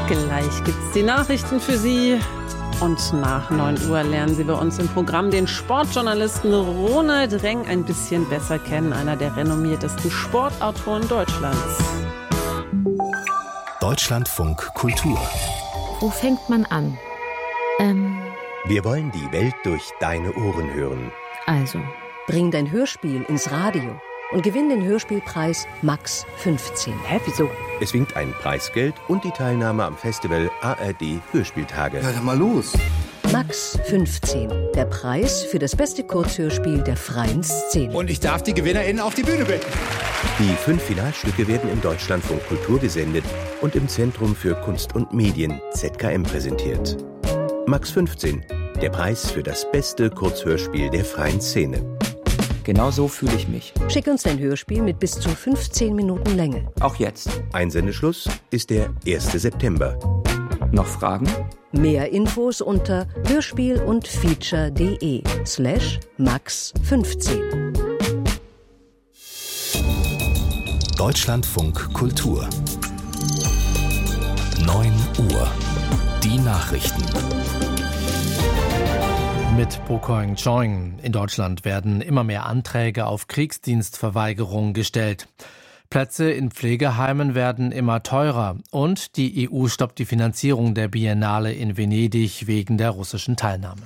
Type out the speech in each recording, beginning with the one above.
Gleich gibt's die Nachrichten für Sie. Und nach 9 Uhr lernen Sie bei uns im Programm den Sportjournalisten Ronald Reng ein bisschen besser kennen, einer der renommiertesten Sportautoren Deutschlands. Deutschlandfunk Kultur. Wo fängt man an? Wir wollen die Welt durch deine Ohren hören. Also, Bring dein Hörspiel ins Radio und gewinn den Hörspielpreis Max 15. hä, wieso? Es winkt ein Preisgeld und die Teilnahme am Festival ARD Hörspieltage. Ja, dann mal los. Max 15, der Preis für das beste Kurzhörspiel der freien Szene. Und ich darf die GewinnerInnen auf die Bühne bitten. Die 5 Finalstücke werden im Deutschlandfunk Kultur gesendet und im Zentrum für Kunst und Medien ZKM präsentiert. Max 15, der Preis für das beste Kurzhörspiel der freien Szene. Genau so fühle ich mich. Schick uns dein Hörspiel mit bis zu 15 Minuten Länge. Auch jetzt. Einsendeschluss ist der 1. September. Noch Fragen? Mehr Infos unter hörspiel-und-feature.de/max15. Deutschlandfunk Kultur. 9 Uhr. Die Nachrichten. Mit Bokoing Choing. In Deutschland werden immer mehr Anträge auf Kriegsdienstverweigerung gestellt. Plätze in Pflegeheimen werden immer teurer und die EU stoppt die Finanzierung der Biennale in Venedig wegen der russischen Teilnahme.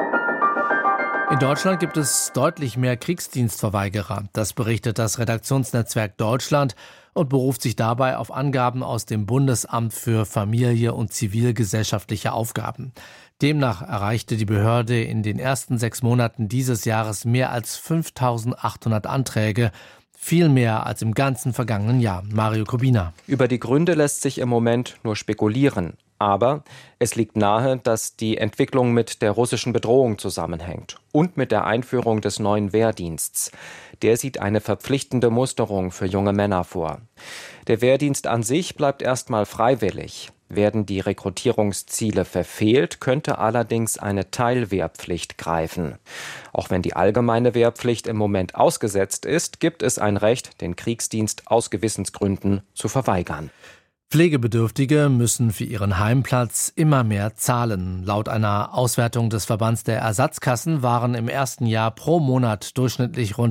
In Deutschland gibt es deutlich mehr Kriegsdienstverweigerer. Das berichtet das Redaktionsnetzwerk Deutschland und beruft sich dabei auf Angaben aus dem Bundesamt für Familie und zivilgesellschaftliche Aufgaben. Demnach erreichte die Behörde in den ersten 6 Monaten dieses Jahres mehr als 5.800 Anträge, viel mehr als im ganzen vergangenen Jahr. Mario Kubina. Über die Gründe lässt sich im Moment nur spekulieren. Aber es liegt nahe, dass die Entwicklung mit der russischen Bedrohung zusammenhängt und mit der Einführung des neuen Wehrdienstes. Der sieht eine verpflichtende Musterung für junge Männer vor. Der Wehrdienst an sich bleibt erstmal freiwillig. Werden die Rekrutierungsziele verfehlt, könnte allerdings eine Teilwehrpflicht greifen. Auch wenn die allgemeine Wehrpflicht im Moment ausgesetzt ist, gibt es ein Recht, den Kriegsdienst aus Gewissensgründen zu verweigern. Pflegebedürftige müssen für ihren Heimplatz immer mehr zahlen. Laut einer Auswertung des Verbands der Ersatzkassen waren im ersten Jahr pro Monat durchschnittlich rund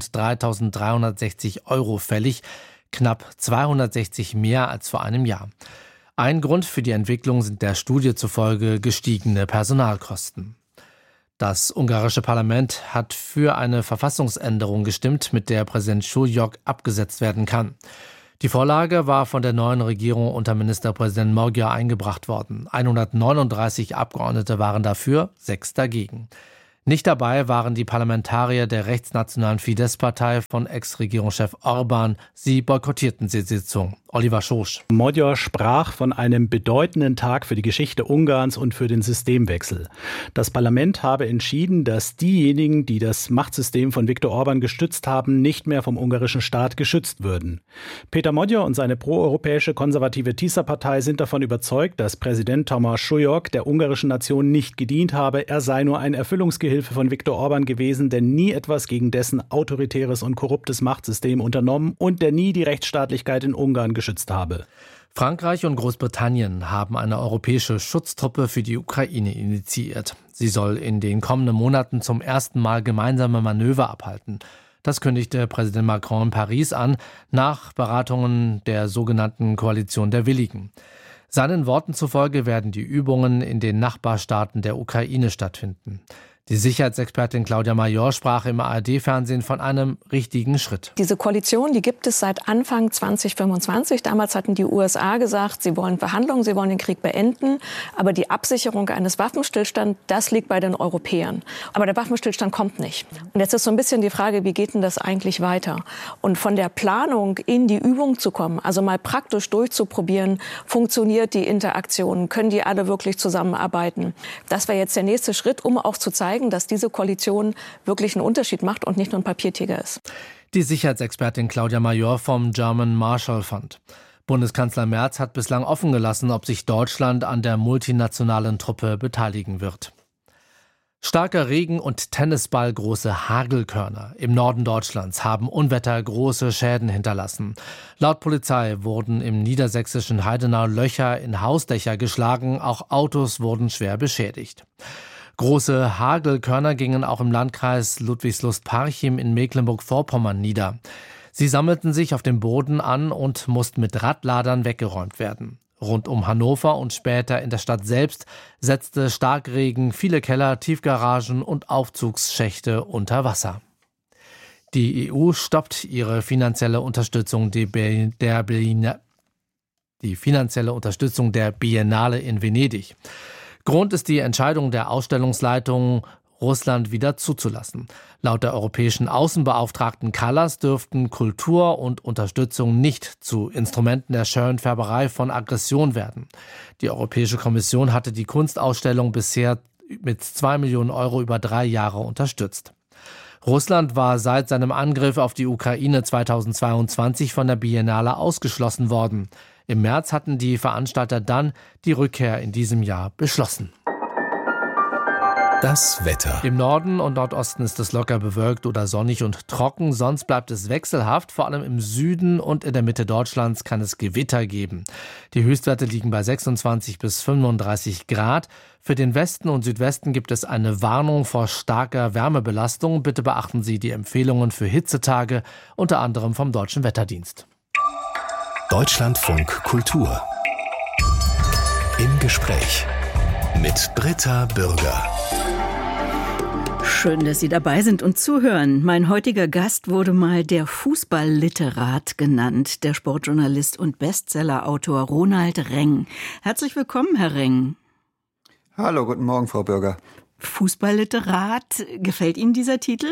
3.360 € fällig, knapp 260 mehr als vor einem Jahr. Ein Grund für die Entwicklung sind der Studie zufolge gestiegene Personalkosten. Das ungarische Parlament hat für eine Verfassungsänderung gestimmt, mit der Präsident Šujuk abgesetzt werden kann. Die Vorlage war von der neuen Regierung unter Ministerpräsident Magyar eingebracht worden. 139 Abgeordnete waren dafür, 6 dagegen. Nicht dabei waren die Parlamentarier der rechtsnationalen Fidesz-Partei von Ex-Regierungschef Orbán. Sie boykottierten die Sitzung. Oliver Schosch. Magyar sprach von einem bedeutenden Tag für die Geschichte Ungarns und für den Systemwechsel. Das Parlament habe entschieden, dass diejenigen, die das Machtsystem von Viktor Orbán gestützt haben, nicht mehr vom ungarischen Staat geschützt würden. Péter Magyar und seine proeuropäische konservative Tisza-Partei sind davon überzeugt, dass Präsident Tamás Šujuk der ungarischen Nation nicht gedient habe. Er sei nur ein Erfüllungsgehilfe von Viktor Orbán gewesen, der nie etwas gegen dessen autoritäres und korruptes Machtsystem unternommen und der nie die Rechtsstaatlichkeit in Ungarn geschützt habe. Frankreich und Großbritannien haben eine europäische Schutztruppe für die Ukraine initiiert. Sie soll in den kommenden Monaten zum ersten Mal gemeinsame Manöver abhalten. Das kündigte Präsident Macron in Paris an, nach Beratungen der sogenannten Koalition der Willigen. Seinen Worten zufolge werden die Übungen in den Nachbarstaaten der Ukraine stattfinden. Die Sicherheitsexpertin Claudia Major sprach im ARD-Fernsehen von einem richtigen Schritt. Diese Koalition, die gibt es seit Anfang 2025. Damals hatten die USA gesagt, sie wollen Verhandlungen, sie wollen den Krieg beenden. Aber die Absicherung eines Waffenstillstands, das liegt bei den Europäern. Aber der Waffenstillstand kommt nicht. Und jetzt ist so ein bisschen die Frage, wie geht denn das eigentlich weiter? Und von der Planung in die Übung zu kommen, also mal praktisch durchzuprobieren, funktioniert die Interaktion, können die alle wirklich zusammenarbeiten? Das wäre jetzt der nächste Schritt, um auch zu zeigen, dass diese Koalition wirklich einen Unterschied macht und nicht nur ein Papiertiger ist. Die Sicherheitsexpertin Claudia Major vom German Marshall Fund. Bundeskanzler Merz hat bislang offen gelassen, ob sich Deutschland an der multinationalen Truppe beteiligen wird. Starker Regen und tennisballgroße Hagelkörner im Norden Deutschlands haben Unwetter große Schäden hinterlassen. Laut Polizei wurden im niedersächsischen Heidenau Löcher in Hausdächer geschlagen, auch Autos wurden schwer beschädigt. Große Hagelkörner gingen auch im Landkreis Ludwigslust-Parchim in Mecklenburg-Vorpommern nieder. Sie sammelten sich auf dem Boden an und mussten mit Radladern weggeräumt werden. Rund um Hannover und später in der Stadt selbst setzte Starkregen viele Keller, Tiefgaragen und Aufzugsschächte unter Wasser. Die EU stoppt ihre finanzielle Unterstützung die finanzielle Unterstützung der Biennale in Venedig. Grund ist die Entscheidung der Ausstellungsleitung, Russland wieder zuzulassen. Laut der europäischen Außenbeauftragten Kallas dürften Kultur und Unterstützung nicht zu Instrumenten der Schönfärberei von Aggression werden. Die Europäische Kommission hatte die Kunstausstellung bisher mit 2 Millionen Euro über 3 Jahre unterstützt. Russland war seit seinem Angriff auf die Ukraine 2022 von der Biennale ausgeschlossen worden. Im März hatten die Veranstalter dann die Rückkehr in diesem Jahr beschlossen. Das Wetter. Im Norden und Nordosten ist es locker bewölkt oder sonnig und trocken. Sonst bleibt es wechselhaft. Vor allem im Süden und in der Mitte Deutschlands kann es Gewitter geben. Die Höchstwerte liegen bei 26 bis 35 Grad. Für den Westen und Südwesten gibt es eine Warnung vor starker Wärmebelastung. Bitte beachten Sie die Empfehlungen für Hitzetage, unter anderem vom Deutschen Wetterdienst. Deutschlandfunk Kultur. Im Gespräch mit Britta Bürger. Schön, dass Sie dabei sind und zuhören. Mein heutiger Gast wurde mal der Fußballliterat genannt, der Sportjournalist und Bestsellerautor Ronald Reng. Herzlich willkommen, Herr Reng. Hallo, guten Morgen, Frau Bürger. Fußballliterat, gefällt Ihnen dieser Titel?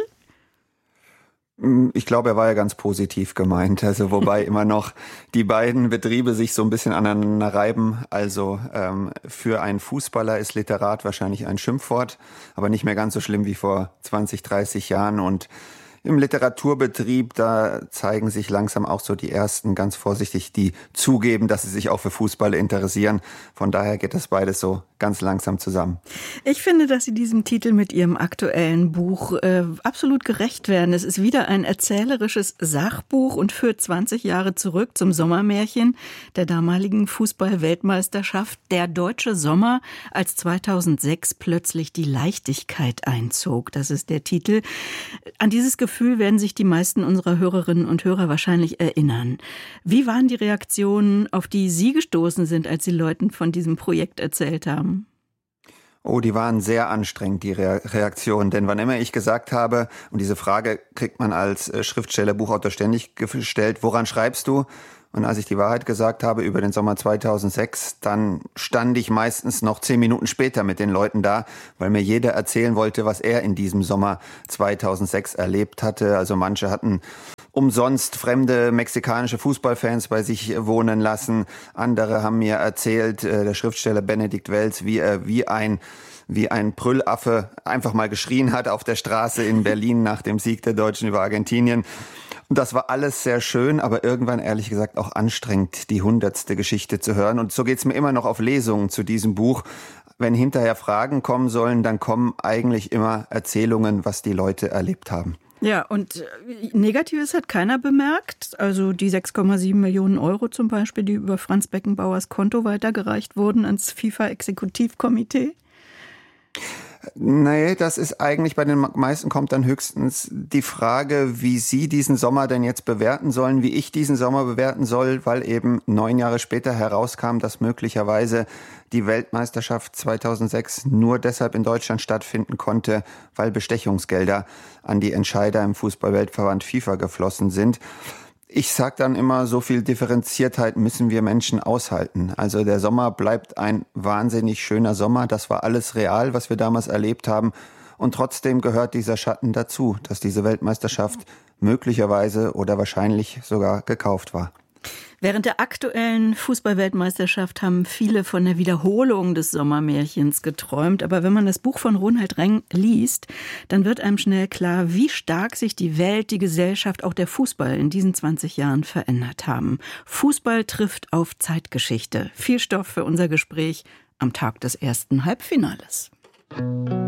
Ich glaube, er war ja ganz positiv gemeint, also wobei immer noch die beiden Betriebe sich so ein bisschen aneinander reiben. Also für einen Fußballer ist Literat wahrscheinlich ein Schimpfwort, aber nicht mehr ganz so schlimm wie vor 20, 30 Jahren. Und im Literaturbetrieb, da zeigen sich langsam auch so die Ersten, ganz vorsichtig, die zugeben, dass sie sich auch für Fußball interessieren. Von daher geht das beides so ganz langsam zusammen. Ich finde, dass Sie diesem Titel mit Ihrem aktuellen Buch absolut gerecht werden. Es ist wieder ein erzählerisches Sachbuch und führt 20 Jahre zurück zum Sommermärchen der damaligen Fußball-Weltmeisterschaft. Der deutsche Sommer, als 2006 plötzlich die Leichtigkeit einzog. Das ist der Titel. An dieses Gefühl werden sich die meisten unserer Hörerinnen und Hörer wahrscheinlich erinnern. Wie waren die Reaktionen, auf die Sie gestoßen sind, als Sie Leuten von diesem Projekt erzählt haben? Oh, die waren sehr anstrengend, die Reaktionen. Denn wann immer ich gesagt habe, und diese Frage kriegt man als Schriftsteller, Buchautor ständig gestellt, woran schreibst du? Und als ich die Wahrheit gesagt habe über den Sommer 2006, dann stand ich meistens noch 10 Minuten später mit den Leuten da, weil mir jeder erzählen wollte, was er in diesem Sommer 2006 erlebt hatte. Also manche hatten umsonst fremde mexikanische Fußballfans bei sich wohnen lassen. Andere haben mir erzählt, der Schriftsteller Benedikt Wells, wie er wie ein Brüllaffe einfach mal geschrien hat auf der Straße in Berlin nach dem Sieg der Deutschen über Argentinien. Und das war alles sehr schön, aber irgendwann ehrlich gesagt auch anstrengend, die 100. Geschichte zu hören. Und so geht's mir immer noch auf Lesungen zu diesem Buch. Wenn hinterher Fragen kommen sollen, dann kommen eigentlich immer Erzählungen, was die Leute erlebt haben. Ja, und Negatives hat keiner bemerkt. Also die 6,7 Millionen Euro zum Beispiel, die über Franz Beckenbauers Konto weitergereicht wurden ans FIFA-Exekutivkomitee. Nee, das ist eigentlich, bei den meisten kommt dann höchstens die Frage, wie Sie diesen Sommer denn jetzt bewerten sollen, wie ich diesen Sommer bewerten soll, weil eben 9 Jahre später herauskam, dass möglicherweise die Weltmeisterschaft 2006 nur deshalb in Deutschland stattfinden konnte, weil Bestechungsgelder an die Entscheider im Fußball-Weltverband FIFA geflossen sind. Ich sage dann immer, so viel Differenziertheit müssen wir Menschen aushalten. Also der Sommer bleibt ein wahnsinnig schöner Sommer. Das war alles real, was wir damals erlebt haben. Und trotzdem gehört dieser Schatten dazu, dass diese Weltmeisterschaft möglicherweise oder wahrscheinlich sogar gekauft war. Während der aktuellen Fußball-Weltmeisterschaft haben viele von der Wiederholung des Sommermärchens geträumt. Aber wenn man das Buch von Ronald Reng liest, dann wird einem schnell klar, wie stark sich die Welt, die Gesellschaft, auch der Fußball in diesen 20 Jahren verändert haben. Fußball trifft auf Zeitgeschichte. Viel Stoff für unser Gespräch am Tag des ersten Halbfinales.